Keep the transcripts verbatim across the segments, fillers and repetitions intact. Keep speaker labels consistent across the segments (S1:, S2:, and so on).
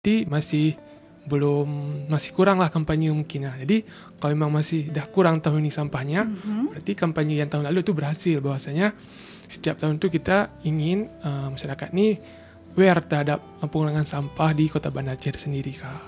S1: Jadi masih belum masih kurang lah kampanye mungkin ya. Jadi kalau memang masih dah kurang tahun ini sampahnya,
S2: Mhm.
S1: berarti kampanye yang tahun lalu itu berhasil, bahwasanya setiap tahun itu kita ingin uh, masyarakat ini aware terhadap pengurangan sampah di Kota Banda Aceh sendiri, Kak.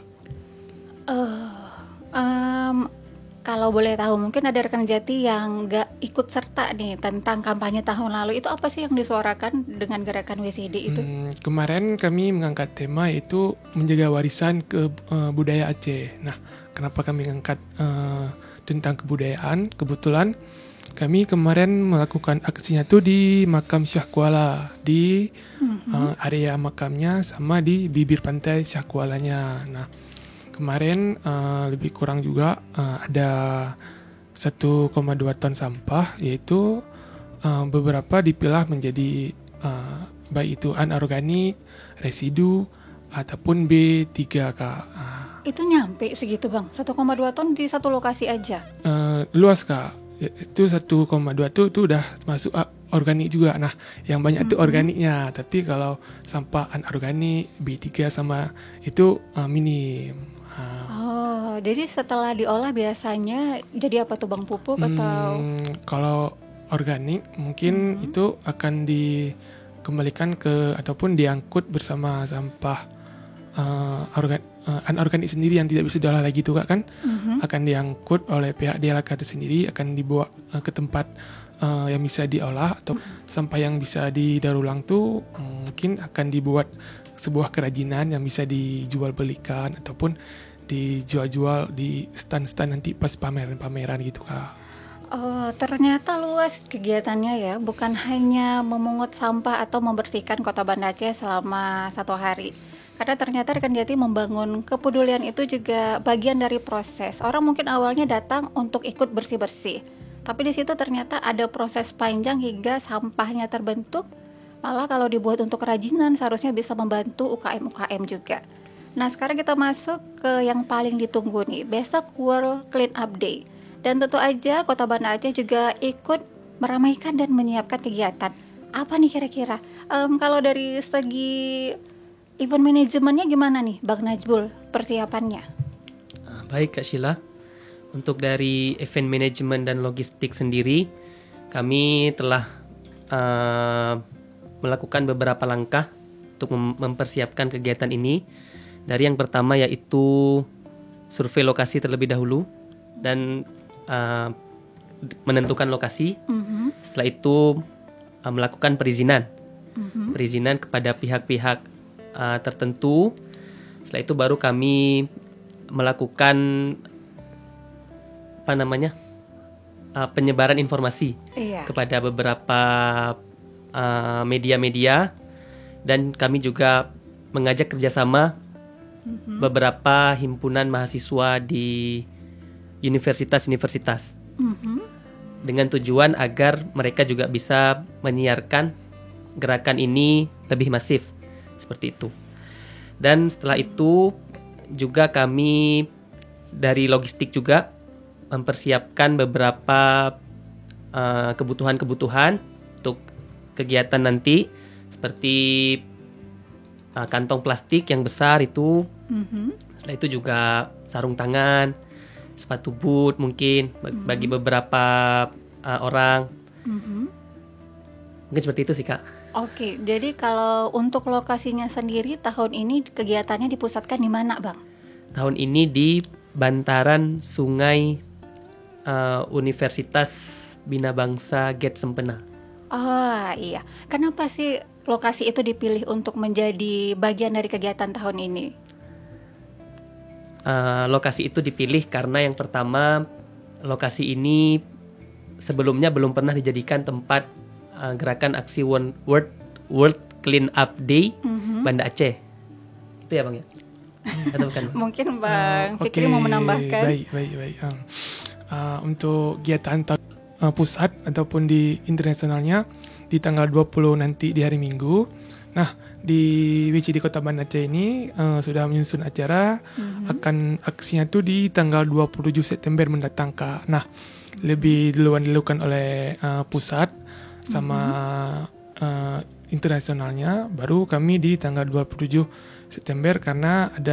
S2: Oh, em, kalau boleh tahu mungkin ada rekan Jati yang nggak ikut serta nih tentang kampanye tahun lalu, itu apa sih yang disuarakan dengan gerakan W C D itu?
S1: Hmm, kemarin kami mengangkat tema yaitu menjaga warisan ke uh, budaya Aceh. Nah, kenapa kami mengangkat uh, tentang kebudayaan? Kebetulan kami kemarin melakukan aksinya tuh di makam Syah Kuala, di
S2: Mhm.
S1: uh, area makamnya sama di bibir pantai Syah Kualanya. Nah, kemarin uh, lebih kurang juga uh, ada satu koma dua ton sampah, yaitu uh, beberapa dipilah menjadi uh, baik itu anorganik, residu, ataupun B tiga, Kak. Uh,
S2: Itu nyampe segitu Bang, satu koma dua ton di satu lokasi aja.
S1: uh, luas, Kak. Itu satu koma dua tuh, tuh udah masuk uh, organik juga. Nah, yang banyak tuh
S2: Mhm.
S1: organiknya. Tapi kalau sampah anorganik, B tiga sama itu uh, minim. Uh,
S2: Oh, jadi setelah diolah biasanya jadi apa tuh Bang, pupuk atau?
S1: Hmm, kalau organik mungkin
S2: Mhm.
S1: itu akan dikembalikan ke ataupun diangkut bersama sampah uh, organ, uh, anorganik sendiri yang tidak bisa diolah lagi itu, Kak, kan
S2: Mhm.
S1: akan diangkut oleh pihak D L K itu sendiri, akan dibawa uh, ke tempat uh, yang bisa diolah, atau sampah yang bisa didaur ulang tuh um, mungkin akan dibuat sebuah kerajinan yang bisa dijual belikan ataupun dijual-jual di stand-stand nanti pas pameran-pameran gitu, Kak.
S2: Oh, ternyata luas kegiatannya ya, bukan hanya memungut sampah atau membersihkan Kota Banda Aceh selama satu hari. Karena ternyata rekan Jati membangun kepedulian itu juga bagian dari proses. Orang mungkin awalnya datang untuk ikut bersih-bersih, tapi di situ ternyata ada proses panjang hingga sampahnya terbentuk. Malah kalau dibuat untuk kerajinan seharusnya bisa membantu U K M-U K M juga. Nah, sekarang kita masuk ke yang paling ditunggu nih, besok World Clean Up Day. Dan tentu aja Kota Banda Aceh juga ikut meramaikan dan menyiapkan kegiatan. Apa nih kira-kira? Em, kalau dari segi event manajemennya gimana nih, Bang Najbul, persiapannya?
S3: Ah, Baik Kak Sheila, untuk dari event manajemen dan logistik sendiri, kami telah uh, melakukan beberapa langkah untuk mem- mempersiapkan kegiatan ini. Dari yang pertama yaitu survei lokasi terlebih dahulu dan uh, menentukan lokasi.
S2: Mhm,
S3: Setelah itu uh, melakukan perizinan,
S2: mhm.
S3: perizinan kepada pihak-pihak uh, tertentu. Setelah itu baru kami melakukan apa namanya uh, penyebaran informasi
S2: Iya.
S3: kepada beberapa uh, media-media, dan kami juga mengajak kerjasama
S2: Mhm,
S3: beberapa himpunan mahasiswa di universitas-universitas
S2: mhm.
S3: dengan tujuan agar mereka juga bisa menyiarkan gerakan ini lebih masif seperti itu. Dan setelah itu juga kami dari logistik juga mempersiapkan beberapa uh, kebutuhan-kebutuhan untuk kegiatan nanti, seperti uh, kantong plastik yang besar itu.
S2: Mhm.
S3: Setelah itu juga sarung tangan, sepatu boot mungkin bag- bagi beberapa uh, orang.
S2: Mhm.
S3: Mungkin seperti itu sih, Kak.
S2: Oke, jadi kalau untuk lokasinya sendiri tahun ini kegiatannya dipusatkan di mana, Bang?
S3: Tahun ini di bantaran Sungai uh, Universitas Bina Bangsa Gate Sempena.
S2: Oh iya, kenapa sih lokasi itu dipilih untuk menjadi bagian dari kegiatan tahun ini?
S3: Uh, lokasi itu dipilih karena yang pertama, lokasi ini sebelumnya belum pernah dijadikan tempat uh, gerakan aksi World World, World Clean Up Day
S2: Mhm.
S3: Banda Aceh. Itu ya, Bang ya? Atau bukan, Bang?
S2: Mungkin Bang
S1: Oh,
S2: Fikri
S1: oke,
S2: mau menambahkan.
S1: Baik, baik, baik. Um, uh, untuk kegiatan ta- uh, pusat ataupun di internasionalnya di tanggal dua puluh nanti di hari Minggu. Nah, di W C D Kota Banda Aceh ini uh, sudah menyusun acara,
S2: Mhm.
S1: akan aksinya tuh di tanggal dua puluh tujuh September mendatang, Kak. Nah, lebih duluan dilakukan oleh uh, pusat sama uh, internasionalnya, baru kami di tanggal dua puluh tujuh September karena ada